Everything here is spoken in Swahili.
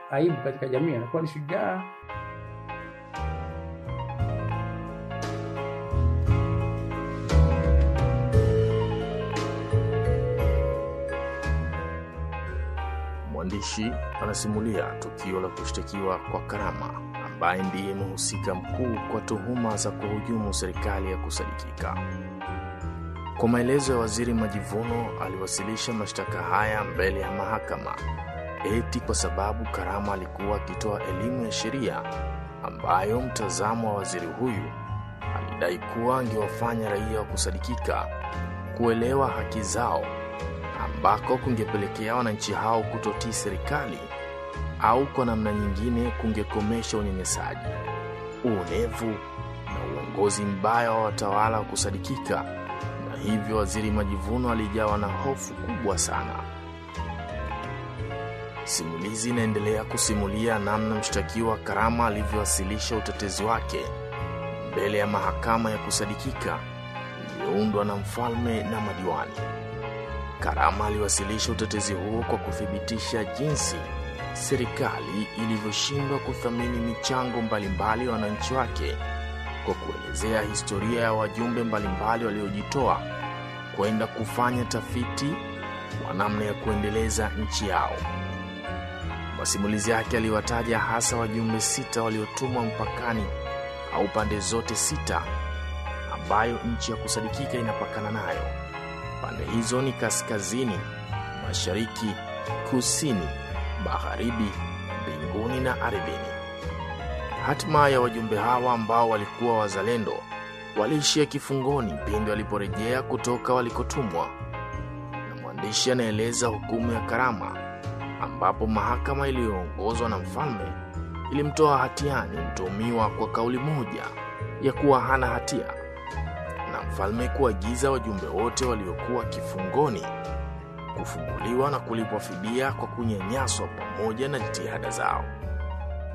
aibu katika jamii, anakuwa ni shujaa. Mwandishi anasimulia tukio la kushtakiwa kwa Karama, ambaye ndiye mhusika mkuu kwa tuhuma za kuhujumu serikali ya kusadikika. Kwa maelezo ya Waziri Majivuno, aliwasilisha mashtaka haya mbele ya mahakama eti kwa sababu Karama alikuwa akitoa elimu ya sheria ambayo mtazamo wa waziri huyu alidai kuwa angewafanya raia wa kusadikika kuelewa haki zao, ambako kungepelekea wananchi hao kutotii serikali au kwa namna nyingine kungekomesha unyanyasaji, uonevu na uongozi mbaya wa watawala wa kusadikika. Na hivyo Waziri Majivuno alijawa na hofu kubwa sana. Simulizi inaendelea kusimulia namna mshtakiwa Karama alivyowasilisha utetezi wake mbele ya mahakama ya kusadikika iliyoundwa na mfalme na madiwani. Karama aliwasilisha utetezi huo kwa kuthibitisha jinsi serikali ilivyoshindwa kuthamini michango mbalimbali ya wananchi wake, kwa kuelezea historia ya wajumbe mbalimbali waliojitoa kwenda kufanya tafiti wa namna ya kuendeleza nchi yao. Masimulizi yake aliwataja hasa wajumbe 6 waliotumwa mpakani au pande zote 6 ambayo nchi ya kusadikika inapakana nayo. Pande hizo ni kaskazini, mashariki, kusini, magharibi, mbinguni na ardhini. Hatima ya wajumbe hawa ambao walikuwa wazalendo waliishia kifungoni pindi waliporejea kutoka walikotumwa. Na mwandishi anaeleza hukumu ya Karama, ambapo mahakama iliyoongozwa na mfalme ilimtoa hatiani mtuhumiwa kwa kauli moja ya kuwa hana hatia, na mfalme kuagiza wajumbe wote waliokuwa kifungoni kufunguliwa na kulipwa fidia kwa kunyanyaswa pamoja na jitihada zao.